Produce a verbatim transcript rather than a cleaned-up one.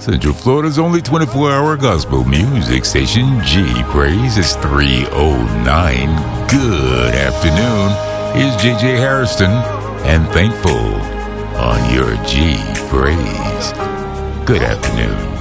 Central Florida's only twenty-four hour gospel music station, G Praise. It's three oh nine. Good afternoon. Here's J J Harrison and Thankful on your G Praise. Good afternoon.